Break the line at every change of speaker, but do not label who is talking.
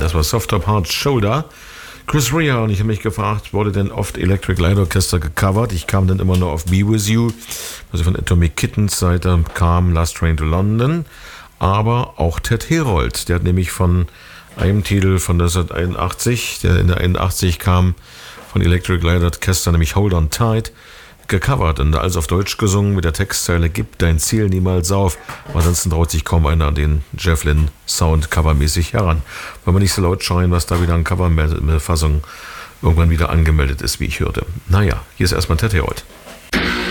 Das war Soft Top Hard Shoulder. Chris Rea, und ich habe mich gefragt, wurde denn oft Electric Light Orchestra gecovert? Ich kam dann immer nur auf Be With You, also von Atomic Kittens Seite kam Last Train to London, aber auch Ted Herold, der hat nämlich von einem Titel von 1981, der in der 81 kam, von Electric Light Orchestra, nämlich Hold On Tight, gecovert und alles auf Deutsch gesungen mit der Textzeile Gib dein Ziel niemals auf. Ansonsten traut sich kaum einer an den Jeff Lynne Sound covermäßig heran. Wollen wir nicht so laut schreien, was da wieder an Coverfassung irgendwann wieder angemeldet ist, wie ich hörte. Naja, hier ist erstmal Ted Herold.